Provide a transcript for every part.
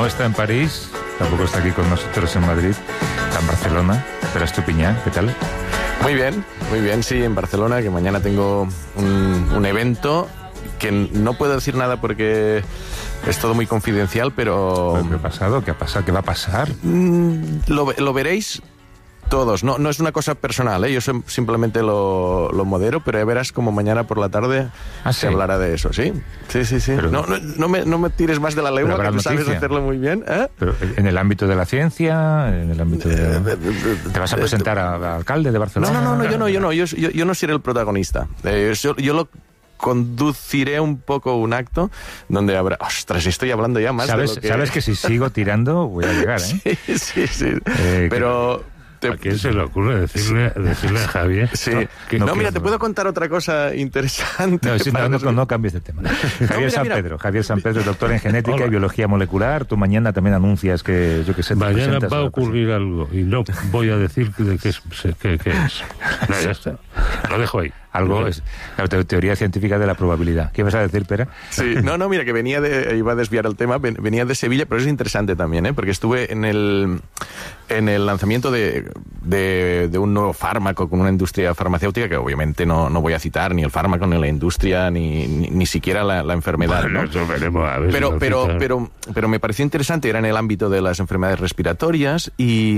No está en París, tampoco está aquí con nosotros en Madrid, está en Barcelona. Pere Estupiñán, ¿qué tal? Muy bien, sí, en Barcelona, que mañana tengo un evento que no puedo decir nada porque es todo muy confidencial, pero... ¿Qué ha pasado? ¿Qué va a pasar? Lo veréis todos. No es una cosa personal, ¿eh? Yo simplemente lo modero, pero ya verás como mañana por la tarde se hablará de eso, ¿sí? Sí. Pero, no me tires más de la lengua, que tú sabes hacerlo muy bien, ¿eh? Pero en el ámbito de la ciencia, en el ámbito de... ¿Te vas a presentar al alcalde de Barcelona? No, yo no seré el protagonista. Yo lo conduciré un poco un acto donde habrá... ¡Ostras! Estoy hablando ya más de lo que... Sabes que si sigo tirando voy a llegar, ¿eh? Sí. Pero... ¿A quién se le ocurre decirle a Javier? Sí. Mira, te puedo contar otra cosa interesante. No cambies de tema. Javier San Pedro, doctor en genética y biología molecular. Tú mañana también anuncias que, yo qué sé... Mañana va a ocurrir algo y no voy a decir de qué es. No, ya está. Lo dejo ahí. Algo es la teoría científica de la probabilidad. ¿Qué vas a decir, Pere? Sí, mira, que iba a desviar el tema, venía de Sevilla, pero es interesante también, ¿eh? Porque estuve en el lanzamiento de un nuevo fármaco con una industria farmacéutica que obviamente no voy a citar ni el fármaco, ni la industria, ni siquiera la enfermedad. Bueno, ¿no? eso veremos a ver. Pero me pareció interesante, era en el ámbito de las enfermedades respiratorias y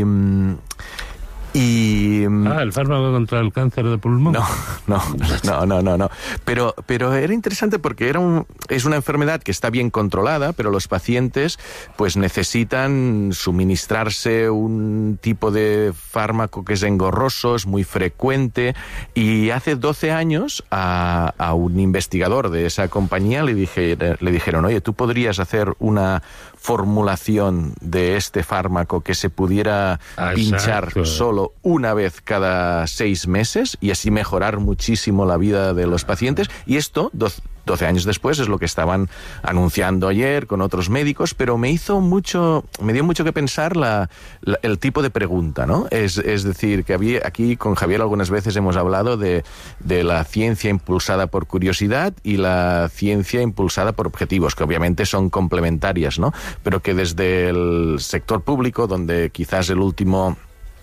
el fármaco contra el cáncer de pulmón. No. Pero era interesante porque es una enfermedad que está bien controlada, pero los pacientes pues necesitan suministrarse un tipo de fármaco que es engorroso, es muy frecuente, y hace 12 años a un investigador de esa compañía le dijeron, oye, tú podrías hacer una formulación de este fármaco que se pudiera pinchar solo una vez cada 6 meses y así mejorar muchísimo la vida de los pacientes. Y esto, 12 años después, es lo que estaban anunciando ayer con otros médicos, pero me dio mucho que pensar el tipo de pregunta, ¿no? Es decir, que aquí con Javier algunas veces hemos hablado de la ciencia impulsada por curiosidad y la ciencia impulsada por objetivos, que obviamente son complementarias, ¿no? Pero que desde el sector público, donde quizás el último...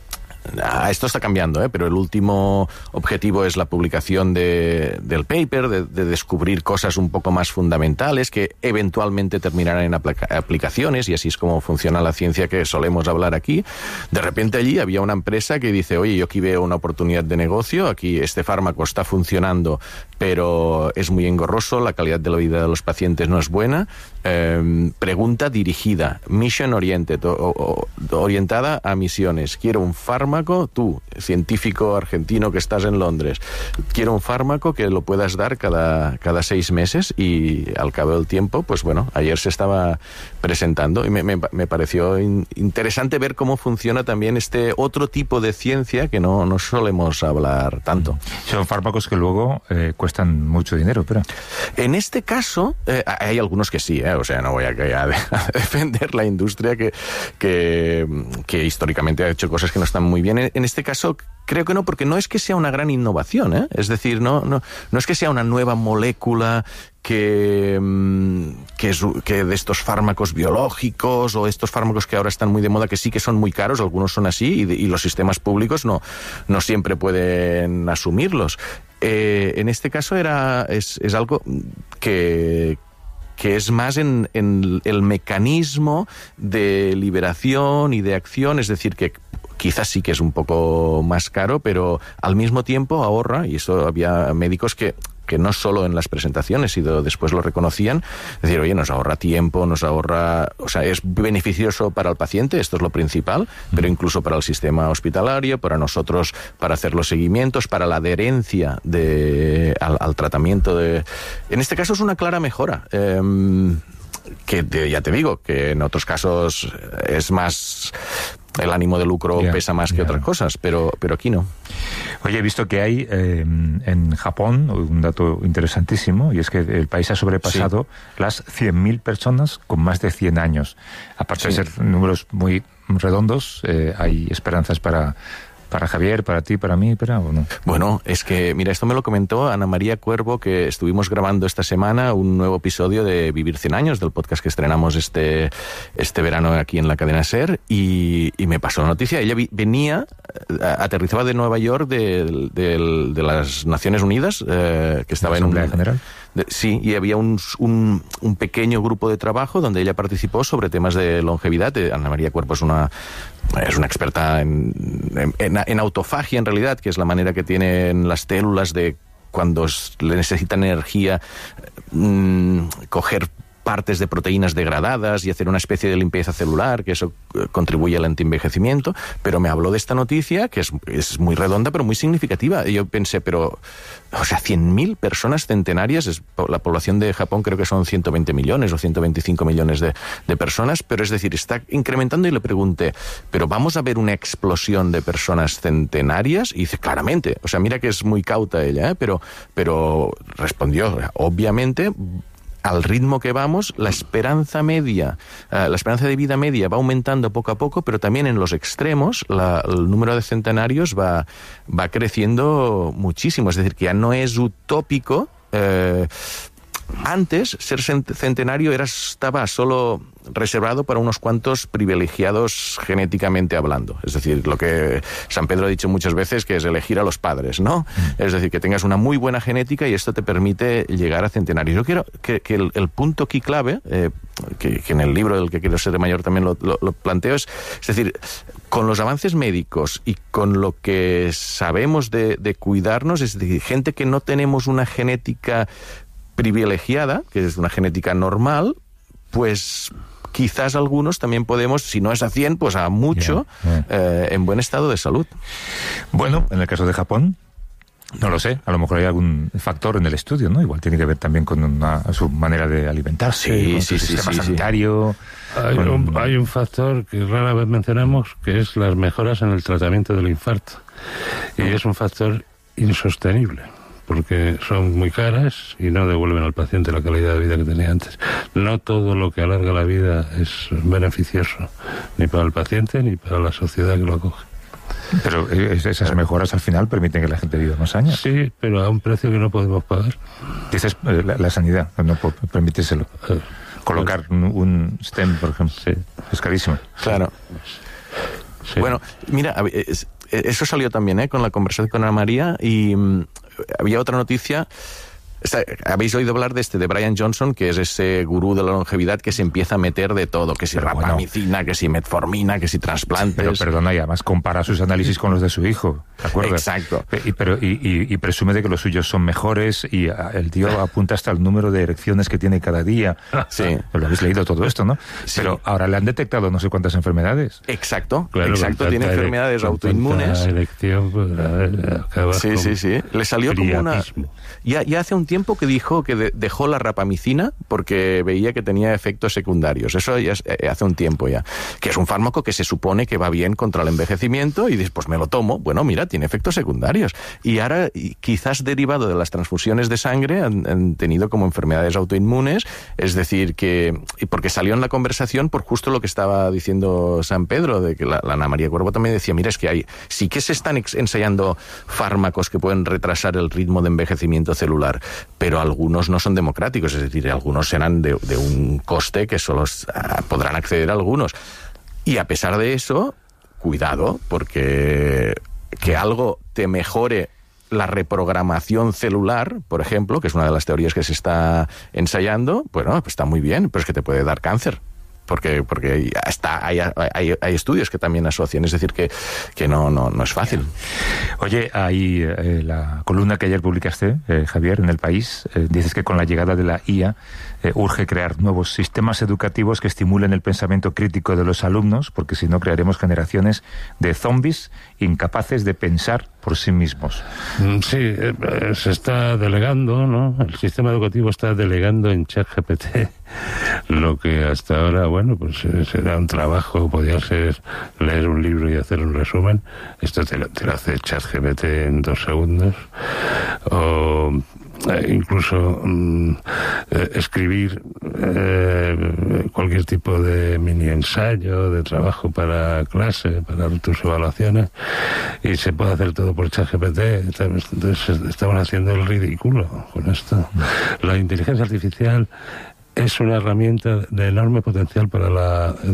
esto está cambiando, pero el último objetivo es la publicación del paper, de descubrir cosas un poco más fundamentales que eventualmente terminarán en aplicaciones, y así es como funciona la ciencia que solemos hablar aquí. De repente allí había una empresa que dice, oye, yo aquí veo una oportunidad de negocio, aquí este fármaco está funcionando, pero es muy engorroso, la calidad de la vida de los pacientes no es buena. Pregunta dirigida, mission oriented, orientada a misiones. Quiero un fármaco, tú, científico argentino que estás en Londres, quiero un fármaco que lo puedas dar cada 6 meses, y al cabo del tiempo, pues bueno, ayer se estaba presentando y me pareció interesante ver cómo funciona también este otro tipo de ciencia que no solemos hablar tanto. Son fármacos que luego cuestan mucho dinero, pero... En este caso, hay algunos que sí, o sea, no voy a defender la industria que históricamente ha hecho cosas que no están muy bien. En este caso, creo que no, porque no es que sea una gran innovación, ¿eh? Es decir, no es que sea una nueva molécula que de estos fármacos biológicos o estos fármacos que ahora están muy de moda, que sí que son muy caros, algunos son así, y los sistemas públicos no siempre pueden asumirlos. En este caso es algo que es más en el mecanismo de liberación y de acción, es decir, que quizás sí que es un poco más caro, pero al mismo tiempo ahorra, y eso había médicos que no solo en las presentaciones, sino después lo reconocían, es decir, oye, nos ahorra tiempo, o sea, es beneficioso para el paciente, esto es lo principal, pero incluso para el sistema hospitalario, para nosotros, para hacer los seguimientos, para la adherencia al tratamiento. En este caso es una clara mejora. Que ya te digo, que en otros casos es más... El ánimo de lucro pesa más que otras cosas, pero aquí no. Oye, he visto que hay en Japón un dato interesantísimo, y es que el país ha sobrepasado las 100.000 personas con más de 100 años. Aparte de ser números muy redondos, hay esperanzas para Para Javier, para ti, para mí, ¿o no? Bueno, es que, mira, esto me lo comentó Ana María Cuervo, que estuvimos grabando esta semana un nuevo episodio de Vivir 100 años, del podcast que estrenamos este verano aquí en la cadena SER, y me pasó la noticia. Ella venía, aterrizaba de Nueva York de las Naciones Unidas, que estaba en Asamblea General. Sí, y había un pequeño grupo de trabajo donde ella participó sobre temas de longevidad. Ana María Cuervo es una experta en autofagia, en realidad, que es la manera que tienen las células de, cuando le necesitan energía, coger partes de proteínas degradadas y hacer una especie de limpieza celular, que eso contribuye al antienvejecimiento. Pero me habló de esta noticia, que es muy redonda, pero muy significativa. Y yo pensé, 100.000 personas centenarias, la población de Japón creo que son 120 millones o 125 millones de personas, pero es decir, está incrementando. Y le pregunté, ¿pero vamos a ver una explosión de personas centenarias? Y dice, claramente. O sea, mira que es muy cauta ella, pero respondió, obviamente, al ritmo que vamos, la esperanza de vida media va aumentando poco a poco, pero también en los extremos el número de centenarios va creciendo muchísimo. Es decir, que ya no es utópico. Antes, ser centenario estaba solo reservado para unos cuantos privilegiados genéticamente hablando. Es decir, lo que San Pedro ha dicho muchas veces, que es elegir a los padres, ¿no? Es decir, que tengas una muy buena genética y esto te permite llegar a centenarios. Yo quiero que el punto aquí clave, que en el libro del que quiero ser de mayor también lo planteo, es decir, con los avances médicos y con lo que sabemos de cuidarnos, es decir, gente que no tenemos una genética privilegiada, que es una genética normal, pues quizás algunos también podemos, si no es a 100, pues a mucho, en buen estado de salud. Bueno, en el caso de Japón, no lo sé, a lo mejor hay algún factor en el estudio, ¿no? Igual tiene que ver también con su manera de alimentarse, con su sistema sanitario. Hay un factor que rara vez mencionamos, que es las mejoras en el tratamiento del infarto. Y es un factor insostenible, porque son muy caras y no devuelven al paciente la calidad de vida que tenía antes. No todo lo que alarga la vida es beneficioso, ni para el paciente ni para la sociedad que lo acoge. Pero esas mejoras al final permiten que la gente viva más años. Sí, pero a un precio que no podemos pagar. Dices la sanidad, no permitírselo. Colocar un stent, por ejemplo. Sí. Es carísimo. Claro. Sí. Bueno, mira, eso salió también con la conversación con Ana María, y había otra noticia. Habéis oído hablar de Brian Johnson, que es ese gurú de la longevidad que se empieza a meter de todo, que si rapamicina, que si metformina, que si trasplantes. Pero perdona, y además compara sus análisis con los de su hijo, ¿de acuerdo? Exacto. Y presume de que los suyos son mejores, y el tío apunta hasta el número de erecciones que tiene cada día. Sí. Lo habéis leído todo esto, ¿no? Sí. Pero ahora le han detectado no sé cuántas enfermedades. Exacto, claro, exacto, tiene enfermedades autoinmunes. La erección, pues, acaba sí. Le salió como una... Ya hace un tiempo que dijo que dejó la rapamicina porque veía que tenía efectos secundarios. Eso ya hace un tiempo ya. Que es un fármaco que se supone que va bien contra el envejecimiento, y dices, pues me lo tomo. Bueno, mira, tiene efectos secundarios. Y ahora, quizás derivado de las transfusiones de sangre, han tenido como enfermedades autoinmunes. Es decir, porque salió en la conversación por justo lo que estaba diciendo San Pedro, de que la Ana María Cuervo también decía, mira, es que sí que se están ensayando fármacos que pueden retrasar el ritmo de envejecimiento celular, pero algunos no son democráticos, es decir, algunos serán de un coste que solo podrán acceder a algunos. Y a pesar de eso, cuidado, porque que algo te mejore la reprogramación celular, por ejemplo, que es una de las teorías que se está ensayando, bueno, pues está muy bien, pero es que te puede dar cáncer. Porque hay estudios que también asocian, es decir, que no es fácil. Oye, hay la columna que ayer publicaste, Javier, en El País, dices que con la llegada de la IA urge crear nuevos sistemas educativos que estimulen el pensamiento crítico de los alumnos, porque si no crearemos generaciones de zombies incapaces de pensar por sí mismos. Sí, se está delegando, ¿no? El sistema educativo está delegando en ChatGPT lo que hasta ahora, bueno, pues será un trabajo, podría ser leer un libro y hacer un resumen. Esto te lo hace ChatGPT en 2 segundos. incluso escribir cualquier tipo de mini ensayo, de trabajo para clase, para tus evaluaciones, y se puede hacer todo por ChatGPT. Entonces estamos haciendo el ridículo con esto. La inteligencia artificial es una herramienta de enorme potencial para la